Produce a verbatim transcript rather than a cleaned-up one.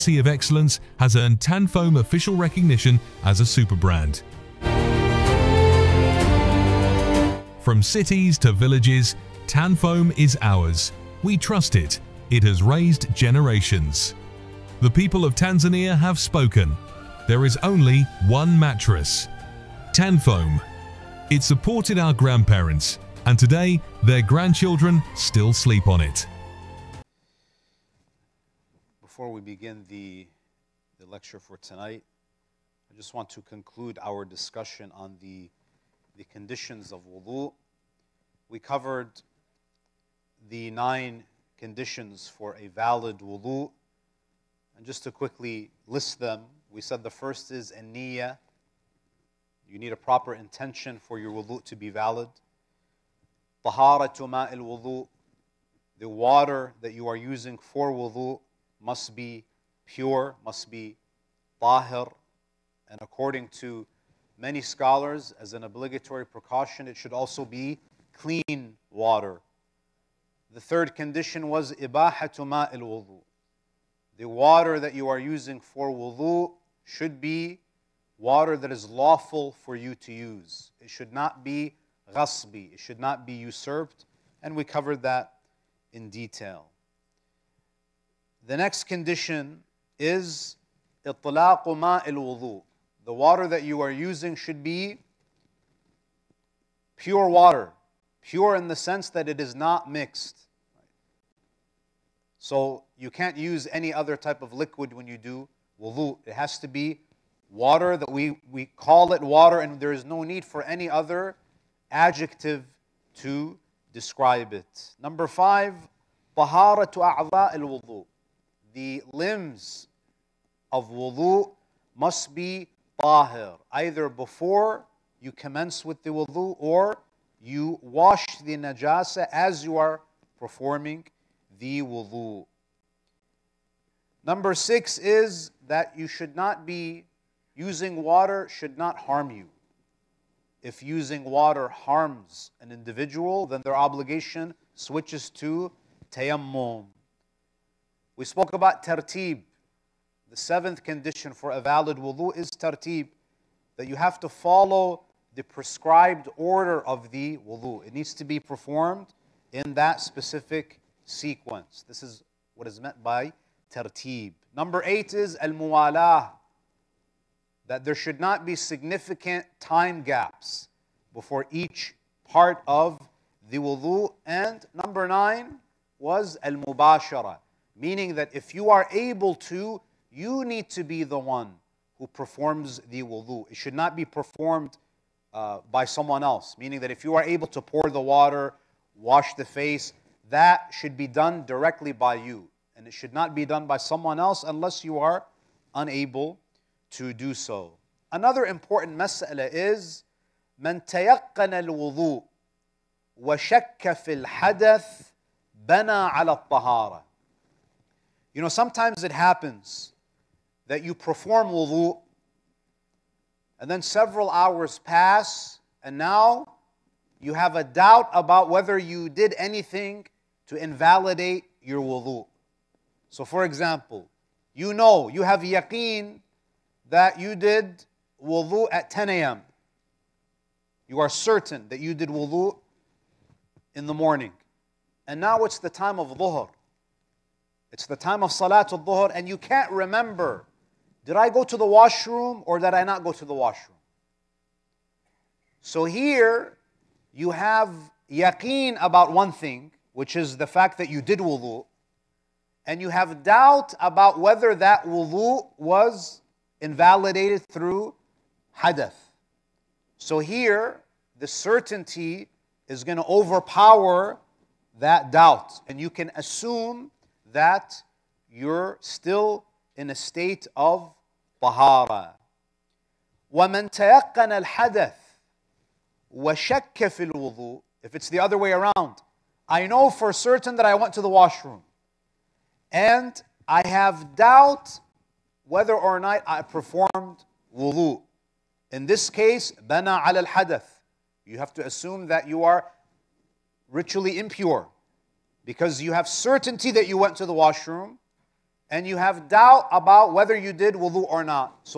of excellence has earned Tanfoam official recognition as a super brand. From cities to villages, Tanfoam is ours. We trust it. It has raised generations. The people of Tanzania have spoken. There is only one mattress, Tanfoam. It supported our grandparents, and today their grandchildren still sleep on it. Before we begin the, the lecture for tonight, I just want to conclude our discussion on the, the conditions of wudu. We covered the nine conditions for a valid wudu. And just to quickly list them, we said the first is an-niyyah. You need a proper intention for your wudu to be valid. Taharatu ma'il wudu. The water that you are using for wudu must be pure, must be tahir. And according to many scholars, as an obligatory precaution, it should also be clean water. The third condition was ibahatu ma'il wudu. The water that you are using for wudu should be water that is lawful for you to use. It should not be ghasbi. It should not be usurped. And we covered that in detail. The next condition is itlaqu ma'il wudu. The water that you are using should be pure water. Pure in the sense that it is not mixed. So you can't use any other type of liquid when you do wudu. It has to be water that we, we call it water, and there is no need for any other adjective to describe it. Number five, taharatu a'dha al-wudu. The limbs of wudu must be tahir, either before you commence with the wudu or you wash the najasa as you are performing the wudu. Number six is that you should not be using water should not harm you. If using water harms an individual, then their obligation switches to tayammum. We spoke about tartib. The seventh condition for a valid wudu is tartib, that you have to follow the prescribed order of the wudu. It needs to be performed in that specific sequence. This is what is meant by tartib. Number eight is al-muwalah, that there should not be significant time gaps before each part of the wudu. And number nine was al-mubashara, meaning that if you are able to, you need to be the one who performs the wudu. It should not be performed uh, by someone else, meaning that if you are able to pour the water, wash the face, that should be done directly by you. And it should not be done by someone else unless you are unable to do so. Another important mas'ala is من تيقن الوضوء وشك في الحدث بنى على الطهارة. You know, sometimes it happens that you perform wudu and then several hours pass and now you have a doubt about whether you did anything to invalidate your wudu. So for example, you know, you have yaqeen that you did wudu at ten A M You are certain that you did wudu in the morning. And now it's the time of dhuhr. It's the time of salatul dhuhr and you can't remember, did I go to the washroom or did I not go to the washroom? So here you have yaqeen about one thing, which is the fact that you did wudu, and you have doubt about whether that wudu was invalidated through hadath. So here, the certainty is going to overpower that doubt, and you can assume that you're still in a state of tahara. وَمَنْ تَيَقَّنَ الْحَدَث وَشَكَّ فِي الْوُضُوءِ. If it's the other way around, I know for certain that I went to the washroom, and I have doubt whether or not I performed wudu. In this case, bana ala al-hadath. You have to assume that you are ritually impure because you have certainty that you went to the washroom and you have doubt about whether you did wudu or not. So